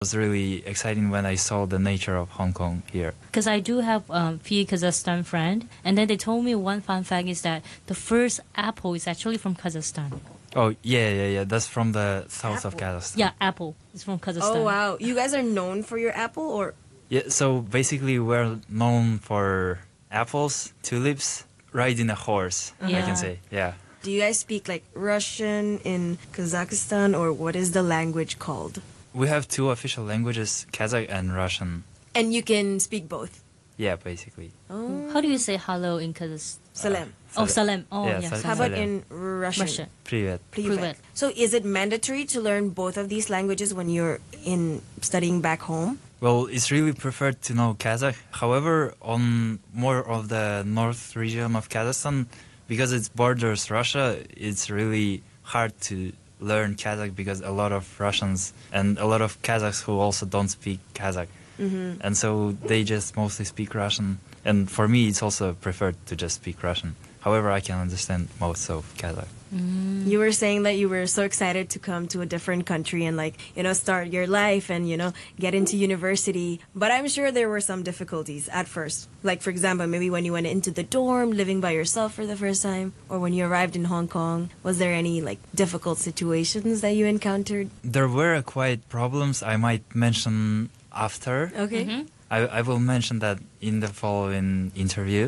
was really exciting when I saw the nature of Hong Kong here. Because I do have few Kazakhstan friend, and then they told me one fun fact is that the first apple is actually from Kazakhstan. Oh, yeah. That's from the south of Kazakhstan. Yeah, apple is from Kazakhstan. Oh, wow. You guys are known for your apple, or? Yeah, so basically we're known for apples, tulips, riding a horse, I Yeah. can say. Yeah. Do you guys speak like Russian in Kazakhstan, or what is the language called? We have two official languages, Kazakh and Russian. And you can speak both. Yeah, basically. Oh, How do you say hello in Kazakhstan? Salam. Oh, salam. Oh, Yeah, yeah. salam. How about Salam. in Russian? Russian. Привет. Privet. Privet. So is it mandatory to learn both of these languages when you're in studying back home? Well, it's really preferred to know Kazakh. However, on more of the north region of Kazakhstan, because it borders Russia, it's really hard to learn Kazakh because a lot of Russians and a lot of Kazakhs who also don't speak Kazakh. And so they just mostly speak Russian. And for me, it's also preferred to just speak Russian. However, I can understand most of Kazakh. You were saying that you were so excited to come to a different country and start your life and, get into university. But I'm sure there were some difficulties at first. Like, for example, maybe when you went into the dorm, living by yourself for the first time, or when you arrived in Hong Kong, was there any difficult situations that you encountered? There were quite problems I might mention after. Okay. I will mention that in the following interview.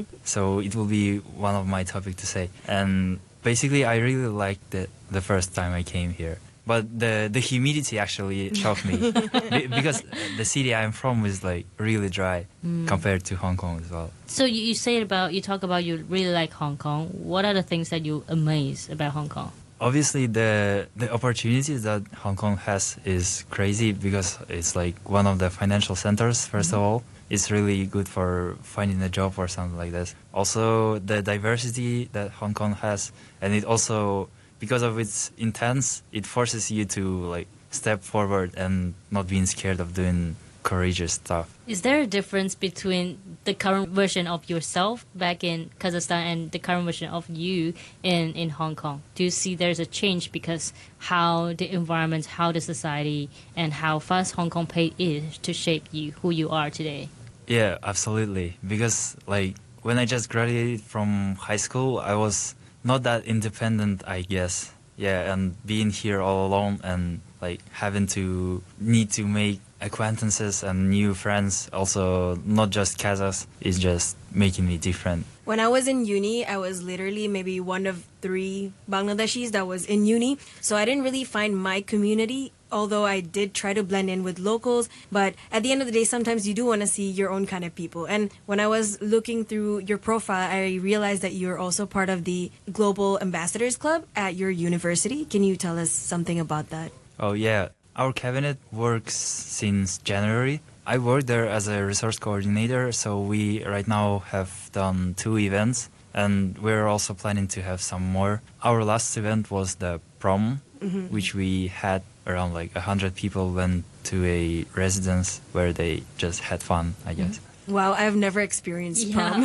So it will be one of my topic to say. And basically, I really liked it the first time I came here. But the humidity actually shocked me because the city I'm from is really dry compared to Hong Kong as well. So you talk about you really like Hong Kong. What are the things that you amaze about Hong Kong? Obviously, the opportunities that Hong Kong has is crazy because it's one of the financial centers, first of all. It's really good for finding a job or something like this. Also, the diversity that Hong Kong has, and it also, because of its intense, it forces you to step forward and not being scared of doing courageous stuff. Is there a difference between the current version of yourself back in Kazakhstan and the current version of you in Hong Kong? Do you see there's a change because how the environment, how the society, and how fast Hong Kong pace is to shape you, who you are today? Yeah, absolutely. Because when I just graduated from high school, I was not that independent, I guess. Yeah, and being here all alone and having to need to make acquaintances and new friends, also not just Kazakhs, is just making me different. When I was in uni, I was literally maybe one of 3 Bangladeshis that was in uni. So I didn't really find my community, although I did try to blend in with locals. But at the end of the day, sometimes you do want to see your own kind of people. And when I was looking through your profile, I realized that you're also part of the Global Ambassadors Club at your university. Can you tell us something about that? Oh, yeah. Our cabinet works since January. I work there as a resource coordinator, so we right now have done 2 events, and we're also planning to have some more. Our last event was the prom, which we had around 100 people went to a residence where they just had fun, I guess. Wow, I've never experienced prom.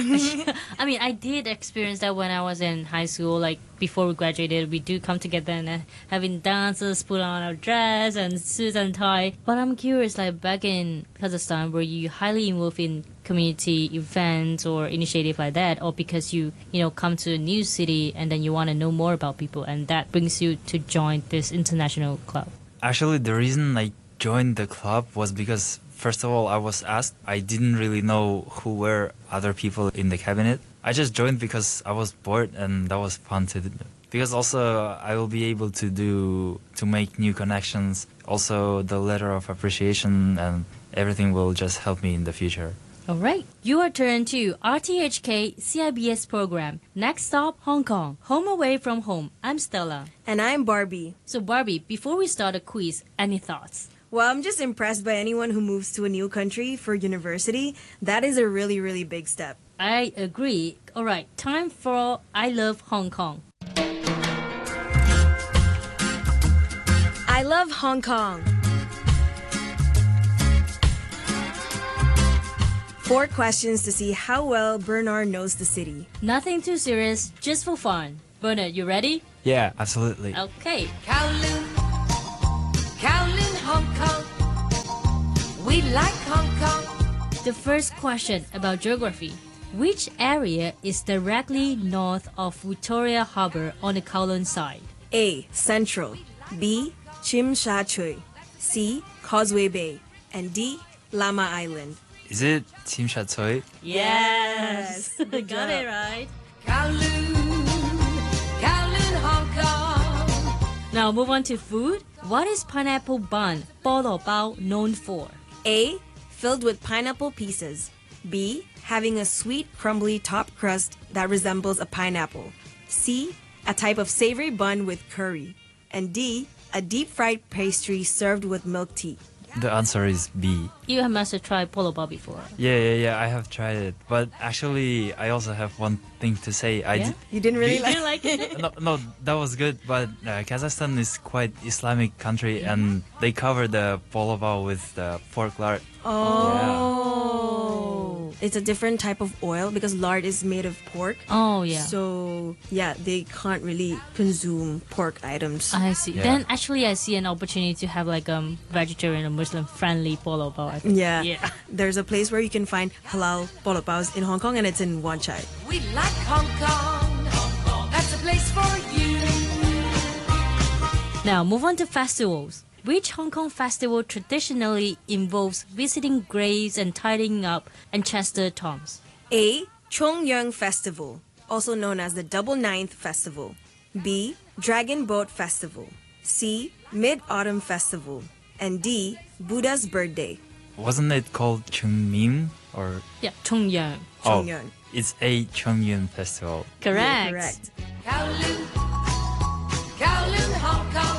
I mean, I did experience that when I was in high school. Before we graduated, we do come together and having dances, put on our dress and suits and tie. But I'm curious, back in Kazakhstan, were you highly involved in community events or initiative like that, or because you come to a new city and then you want to know more about people, and that brings you to join this international club? Actually, the reason I joined the club was because, first of all, I was asked. I didn't really know who were other people in the cabinet. I just joined because I was bored and that was fun to do. Because also I will be able to make new connections. Also the letter of appreciation and everything will just help me in the future. All right. Your turn to RTHK CIBS program. Next stop, Hong Kong. Home away from home. I'm Stella. And I'm Barbie. So Barbie, before we start a quiz, any thoughts? Well, I'm just impressed by anyone who moves to a new country for university. That is a really, really big step. I agree. All right, time for I Love Hong Kong. I love Hong Kong. 4 questions to see how well Bernard knows the city. Nothing too serious, just for fun. Bernard, you ready? Yeah, absolutely. Okay. Kowloon, Kowloon, Hong Kong. We like Hong Kong. The first question about geography. Which area is directly north of Victoria Harbour on the Kowloon side? A. Central. B. Tsim Sha Tsui. C. Causeway Bay. And D. Lama Island. Is it Tsim Sha Tsui? Yes! Good Got job. it right. Kowloon, Kowloon, Hong Kong. Now move on to food. What is pineapple bun, 菠萝包, known for? A. Filled with pineapple pieces. B. Having a sweet, crumbly top crust that resembles a pineapple. C. A type of savory bun with curry. And D. A deep-fried pastry served with milk tea. The answer is B. You must have tried 菠萝包 before. Yeah, I have tried it. But actually, I also have one thing to say. Yeah? You didn't really You like didn't like it? No, that was good. But Kazakhstan is quite Islamic country, and they cover the polobao with pork lard. Oh. It's a different type of oil because lard is made of pork. Oh, yeah. So, yeah, they can't really consume pork items. I see. Yeah. Then actually I see an opportunity to have like vegetarian or Muslim friendly 菠萝包. I think. Yeah. Yeah. There's a place where you can find halal polopaos in Hong Kong, and it's in Wan Chai. We like Hong Kong. That's a place for you. Now move on to festivals. Which Hong Kong festival traditionally involves visiting graves and tidying up ancestor tombs? A. Chong Yeong Festival, also known as the Double Ninth Festival. B. Dragon Boat Festival. C. Mid-Autumn Festival. And D. Buddha's Birthday. Wasn't it called Chungmin or? Yeah, Chongyang. Chongyun. It's a Chongyun festival. Correct. Correct. Kowloon, Kowloon, Hong Kong.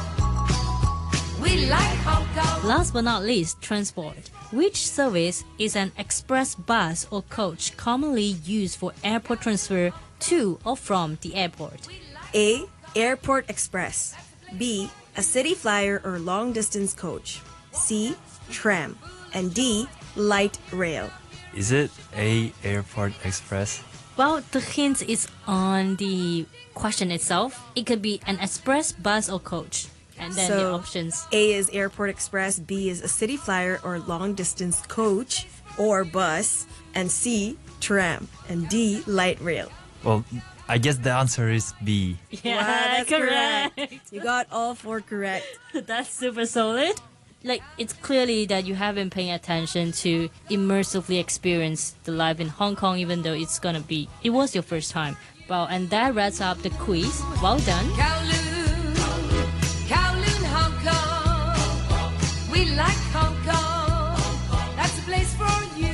We like Hong Kong. Last but not least, transport. Which service is an express bus or coach commonly used for airport transfer to or from the airport? A. Airport Express. B. A city flyer or long distance coach. C. Tram. And D. Light rail. Is it a Airport Express? Well, the hint is on the question itself. It could be an express bus or coach. And then the options. A is Airport Express, B is a city flyer or long distance coach or bus, and C, tram, and D, light rail. Well, I guess the answer is B. Yeah, that's correct. You got all four correct. That's super solid. Like, it's clearly that you have been paying attention to immersively experience the life in Hong Kong, even though it was your first time. Well, and that wraps up the quiz. Well done. Kowloon, Kowloon, Hong Kong. We like Hong Kong. That's a place for you.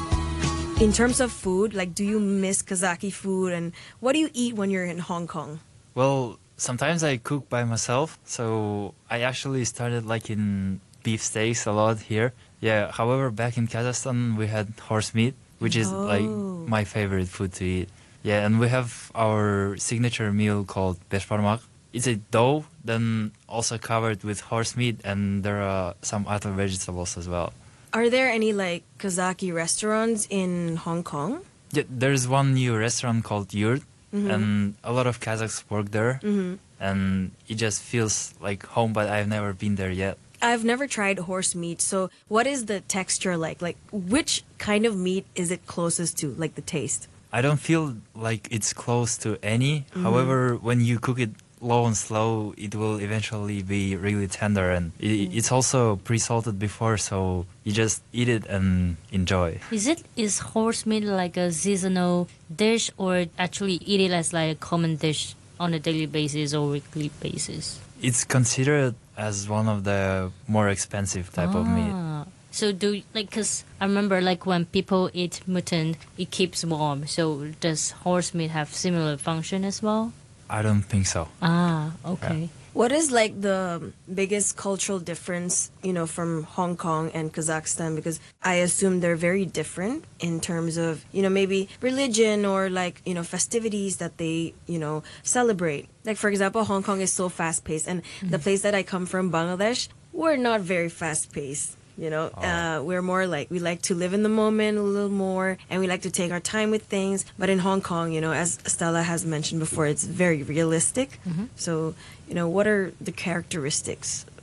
In terms of food, like, do you miss Kazaki food, and what do you eat when you're in Hong Kong? Well, sometimes I cook by myself, so I actually started liking beef steaks a lot here. Yeah, however, back in Kazakhstan, we had horse meat, which is like my favorite food to eat. Yeah, and we have our signature meal called beshparmak. It's a dough, then also covered with horse meat, and there are some other vegetables as well. Are there any, like, Kazaki restaurants in Hong Kong? Yeah, there's one new restaurant called Yurt, and a lot of Kazakhs work there, and it just feels like home, but I've never been there yet. I've never tried horse meat, so what is the texture like? Like, which kind of meat is it closest to, like the taste? I don't feel like it's close to any. However, when you cook it low and slow, it will eventually be really tender, and it's also pre-salted before, so you just eat it and enjoy. Is horse meat like a seasonal dish, or actually eat it as like a common dish on a daily basis or weekly basis? It's considered as one of the more expensive type of meat. So because I remember like when people eat mutton, it keeps warm. So does horse meat have similar function as well? I don't think so. Okay. What is, like, the biggest cultural difference, from Hong Kong and Kazakhstan? Because I assume they're very different in terms of, maybe religion or, like, festivities that they, celebrate. Like, for example, Hong Kong is so fast-paced, and the place that I come from, Bangladesh, we're not very fast-paced. We're more like, we like to live in the moment a little more, and we like to take our time with things. But in Hong Kong, as Stella has mentioned before, it's very realistic. So, what are the characteristics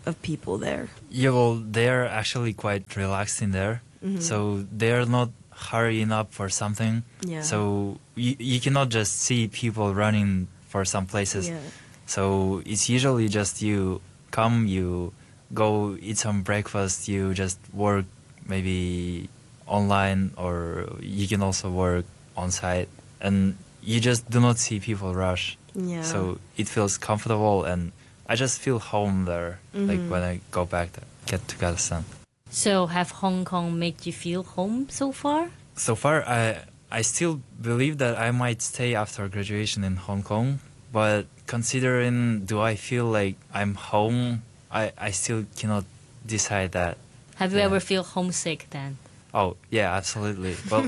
of people there? Yeah, well, they're actually quite relaxed in there. So they're not hurrying up for something. Yeah. So you cannot just see people running for some places. Yeah. So it's usually just you come, you go eat some breakfast, you just work maybe online, or you can also work on site. And you just do not see people rush. Yeah. So it feels comfortable, and I just feel home there, like when I go back get to Kazakhstan. So have Hong Kong made you feel home so far? So far, I still believe that I might stay after graduation in Hong Kong, but considering do I feel like I'm home, I still cannot decide that. Have you Yeah. ever feel homesick then? Oh, yeah, absolutely. Well,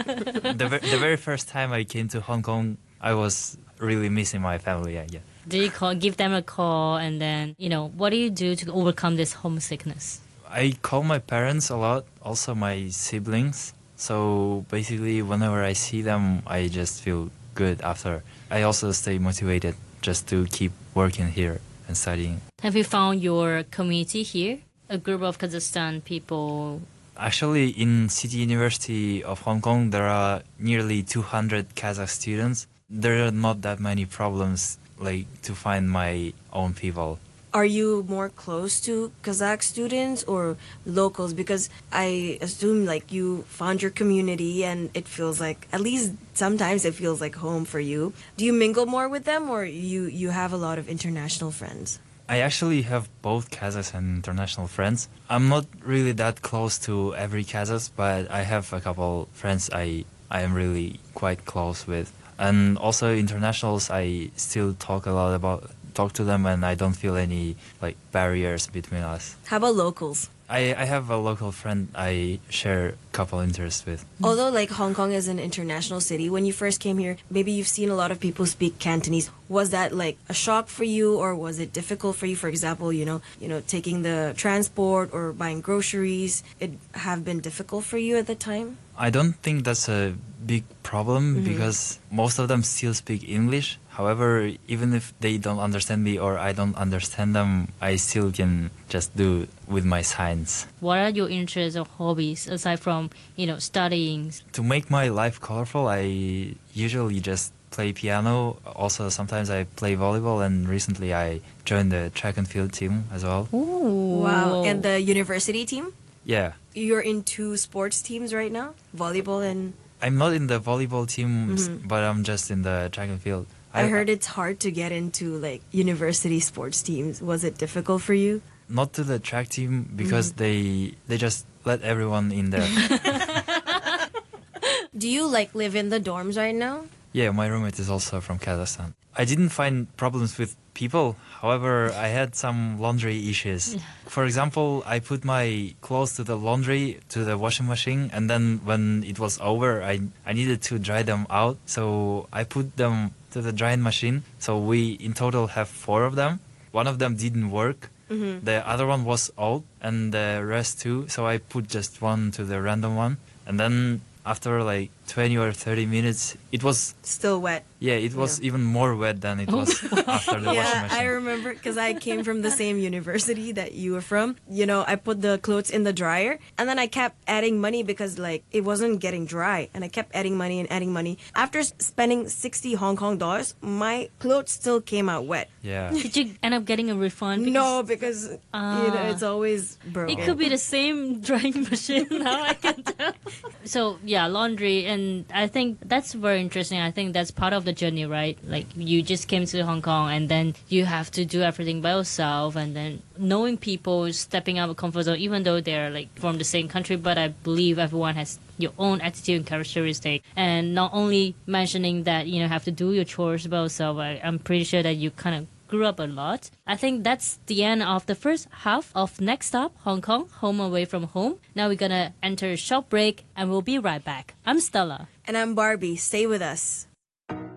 the very first time I came to Hong Kong, I was really missing my family, yeah. Do you give them a call and then, what do you do to overcome this homesickness? I call my parents a lot, also my siblings. So basically, whenever I see them, I just feel good after. I also stay motivated just to keep working here and studying. Have you found your community here? A group of Kazakhstan people. Actually, in City University of Hong Kong, there are nearly 200 Kazakh students. There are not that many problems like to find my own people. Are you more close to Kazakh students or locals? Because I assume like you found your community and it feels like, at least sometimes it feels like home for you. Do you mingle more with them, or you have a lot of international friends? I actually have both Kazakhs and international friends. I'm not really that close to every Kazakh, but I have a couple friends I am really quite close with. And also internationals, I still talk to them, and I don't feel any like barriers between us. How about locals? I have a local friend I share a couple interests with. Although like Hong Kong is an international city, when you first came here, maybe you've seen a lot of people speak Cantonese. Was that like a shock for you, or was it difficult for you? For example, taking the transport or buying groceries, it have been difficult for you at the time? I don't think that's a big problem because most of them still speak English. However, even if they don't understand me or I don't understand them, I still can just do with my signs. What are your interests or hobbies aside from, studying? To make my life colorful, I usually just play piano. Also, sometimes I play volleyball, and recently I joined the track and field team as well. Ooh. Wow. And the university team? Yeah. You're in two sports teams right now? Volleyball and... I'm not in the volleyball team, but I'm just in the track and field. I heard it's hard to get into like university sports teams. Was it difficult for you? Not to the track team because they just let everyone in there. Do you like live in the dorms right now? Yeah, my roommate is also from Kazakhstan. I didn't find problems with people. However, I had some laundry issues. For example, I put my clothes to the laundry, to the washing machine, and then when it was over, I needed to dry them out. So I put them to the drying machine. So we in total have 4 of them. One of them didn't work. The other one was old, and the rest too. So I put just one to the random one. And then after like 20 or 30 minutes, it was... Still wet. Yeah, it was even more wet than it was after the washing Yeah, machine. I remember because I came from the same university that you were from. I put the clothes in the dryer, and then I kept adding money because like it wasn't getting dry, and I kept adding money and adding money. After spending 60 Hong Kong dollars, my clothes still came out wet. Yeah. Did you end up getting a refund? No, because it's always broken. It could be the same drying machine now, I can tell. So, yeah, laundry, and I think that's very interesting. I think that's part of the journey, right? Like, you just came to Hong Kong, and then you have to do everything by yourself, and then knowing people, stepping out of comfort zone, even though they're, like, from the same country, but I believe everyone has your own attitude and characteristic. And not only mentioning that, have to do your chores by yourself, I'm pretty sure that you kind of grew up a lot. I think that's the end of the first half of Next Stop, Hong Kong, Home Away from Home. Now we're gonna enter a short break, and we'll be right back. I'm Stella. And I'm Barbie. Stay with us.